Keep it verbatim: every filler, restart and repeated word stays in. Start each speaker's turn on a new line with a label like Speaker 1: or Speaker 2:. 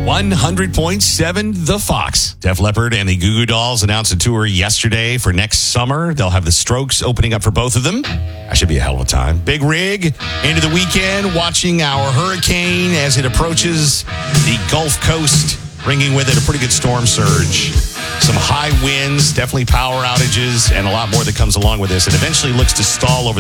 Speaker 1: one hundred point seven The Fox. Def Leppard and the Goo Goo Dolls announced a tour yesterday for next summer. They'll have the Strokes opening up for both of them. That should be a hell of a time. Big rig into the weekend, watching our hurricane as it approaches the Gulf Coast, bringing with it a pretty good storm surge. Some high winds, definitely power outages, and a lot more that comes along with this. It eventually looks to stall over